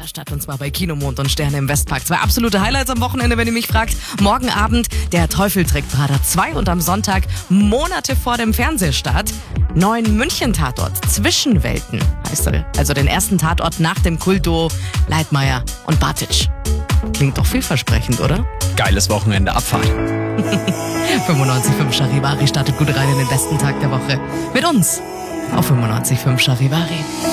Stadt und zwar bei Kino, Mond und Sterne im Westpark. 2 absolute Highlights am Wochenende, wenn ihr mich fragt. Morgen Abend Der Teufel trägt Prada 2 und am Sonntag, Monate vor dem Fernsehstart, 9 München-Tatort, Zwischenwelten heißt er. Also den ersten Tatort nach dem Kultduo Leitmayr und Bartitsch. Klingt doch vielversprechend, oder? Geiles Wochenende, Abfahrt. 95.5 Charivari startet gut rein in den besten Tag der Woche. Mit uns auf 95.5 Charivari.